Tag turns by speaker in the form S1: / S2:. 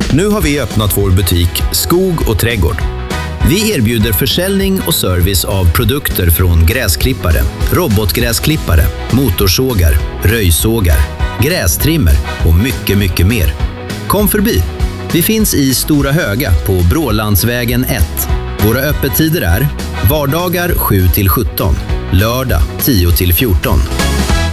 S1: Nu har vi öppnat vår butik Skog och trädgård. Vi erbjuder försäljning och service av produkter från gräsklippare, robotgräsklippare, motorsågar, röjsågar, grästrimmer och mycket, mycket mer. Kom förbi! Vi finns i Stora Höga på Brålandsvägen 1. Våra öppettider är vardagar 7-17, lördag 10-14.